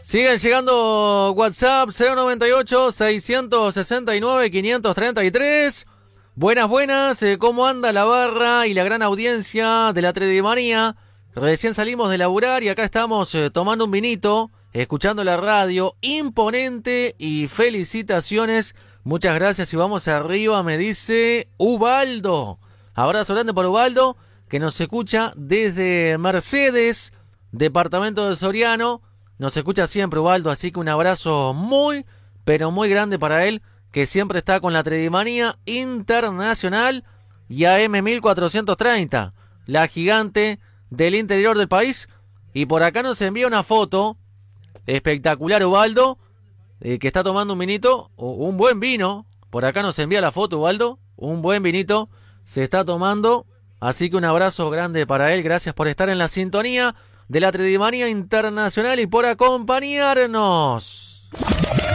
Siguen llegando WhatsApp 098-669-533. Buenas, ¿cómo anda la barra y la gran audiencia de la Tredimanía? Recién salimos de laburar y acá estamos tomando un vinito, escuchando la radio, imponente y felicitaciones. Muchas gracias y vamos arriba, me dice Ubaldo. Abrazo grande por Ubaldo, que nos escucha desde Mercedes, departamento de Soriano. Nos escucha siempre Ubaldo, así que un abrazo muy, pero muy grande para él, que siempre está con la Tredimanía Internacional y AM 1430, la gigante del interior del país. Y por acá nos envía una foto espectacular Ubaldo, que está tomando un vinito, un buen vino. Por acá nos envía la foto Ubaldo, un buen vinito se está tomando, así que un abrazo grande para él. Gracias por estar en la sintonía de la Tredimanía Internacional y por acompañarnos.